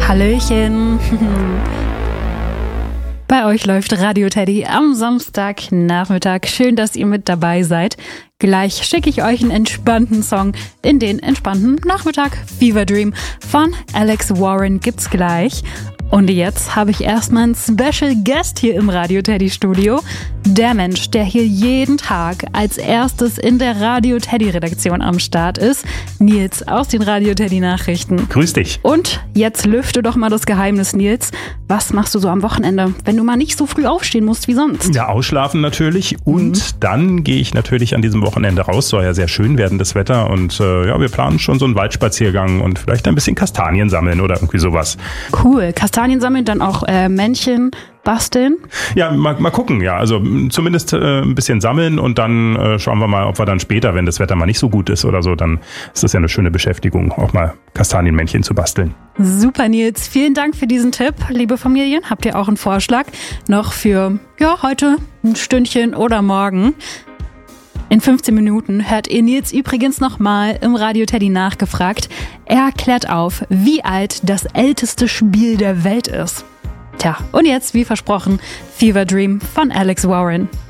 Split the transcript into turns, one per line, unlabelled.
Hallöchen. Bei euch läuft Radio Teddy am Samstagnachmittag. Schön, dass ihr mit dabei seid. Gleich schicke ich euch einen entspannten Song in den entspannten Nachmittag. Fever Dream von Alex Warren gibt's gleich. Und jetzt habe ich erstmal einen Special Guest hier im Radio Teddy Studio. Der Mensch, der hier jeden Tag als erstes in der Radio Teddy Redaktion am Start ist. Nils aus den Radio Teddy Nachrichten.
Grüß dich.
Und jetzt lüfte doch mal das Geheimnis, Nils. Was machst du so am Wochenende, wenn du mal nicht so früh aufstehen musst wie sonst?
Ja, ausschlafen natürlich. Und dann gehe ich natürlich an diesem Wochenende raus. Soll ja sehr schön werden, das Wetter. Und wir planen schon so einen Waldspaziergang und vielleicht ein bisschen Kastanien sammeln oder irgendwie sowas.
Cool. Kastanien sammeln, dann auch Männchen basteln?
Ja, mal gucken. Ja, also zumindest ein bisschen sammeln und dann schauen wir mal, ob wir dann später, wenn das Wetter mal nicht so gut ist oder so, dann ist das ja eine schöne Beschäftigung, auch mal Kastanienmännchen zu basteln.
Super, Nils. Vielen Dank für diesen Tipp, liebe Familien. Habt ihr auch einen Vorschlag noch für heute ein Stündchen oder morgen? In 15 Minuten hört ihr Nils übrigens nochmal im Radio Teddy nachgefragt. Er klärt auf, wie alt das älteste Spiel der Welt ist. Tja, und jetzt, wie versprochen, Fever Dream von Alex Warren.